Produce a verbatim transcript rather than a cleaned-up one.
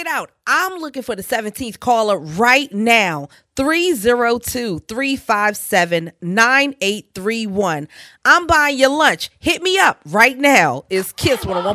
it out. I'm looking for the seventeenth caller right now. three oh two, three five seven, nine eight three one. I'm buying your lunch. Hit me up right now. It's Kiss one oh one.